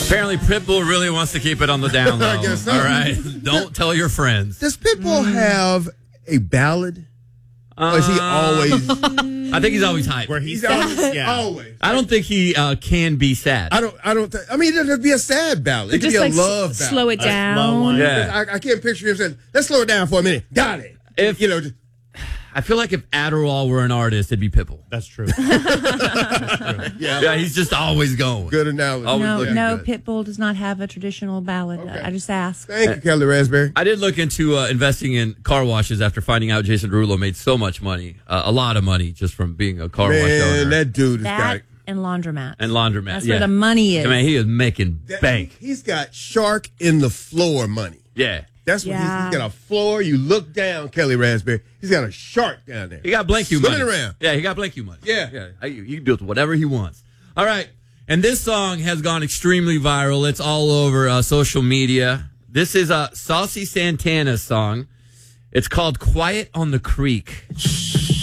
Apparently, Pitbull really wants to keep it on the down low. I guess so. All right, don't tell your friends. Does Pitbull have a ballad? Or is he always? I think he's always hype. Where he's always. I don't think he can be sad. I don't. I mean, it doesn't have to be a sad ballad. It could Just be a like love ballad. slow it slow down. one. Yeah. I can't picture him saying, "Let's slow it down for a minute." Got it. If I feel like if Adderall were an artist, it'd be Pitbull. That's true. Yeah, he's just always going. Good analogy. Always No, looking no, good. Pitbull does not have a traditional ballad. Okay. I just asked. Thank you, Kelly Raspberry. I did look into investing in car washes after finding out Jason Derulo made so much money, a lot of money just from being a car wash Man, owner that dude has got That it. and laundromat. and laundromat. That's yeah. where the money is. I mean, he is making bank. He's got shark in the floor money. Yeah. That's what Yeah. he's got a floor. You look down, Kelly Raspberry. He's got a shark down there. He got blank you Swimming money. around. Yeah, he got blank you money. Yeah. He can do whatever he wants. All right. And this song has gone extremely viral. It's all over social media. This is Saucy Santana's song. It's called Quiet on the Creek.